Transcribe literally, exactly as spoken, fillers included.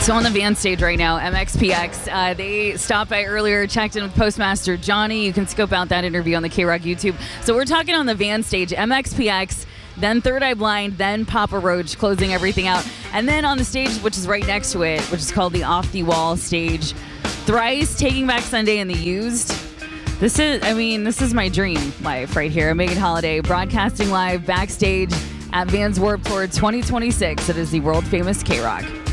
So on the van stage right now, M X P X, uh, they stopped by earlier, checked in with Postmaster Johnny. You can scope out that interview on the K-Rock YouTube. So we're talking on the van stage, M X P X, then Third Eye Blind, then Papa Roach closing everything out. And then on the stage, which is right next to it, which is called the Off the Wall stage, Thrice, Taking Back Sunday, and The Used. This is, I mean, this is my dream life right here. Megan Holiday broadcasting live backstage at Vans Warped Tour twenty twenty-six. It is the world famous K-Rock.